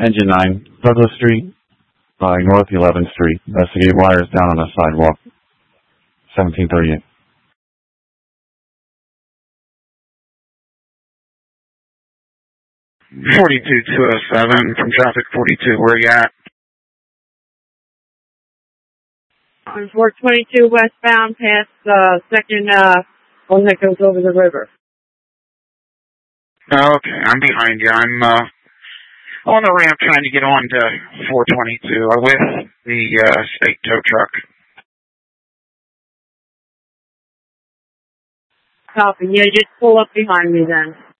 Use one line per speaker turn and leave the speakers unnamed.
Engine 9, Douglas Street by North 11th Street. Investigate wires down on a sidewalk. 1738.
42207 from traffic 42. Where you at?
On 422 westbound past the second one that goes over the river.
Okay, I'm behind you. I'm on the ramp trying to get on to 422 with the state tow truck.
Copy. Yeah, just pull up behind me then.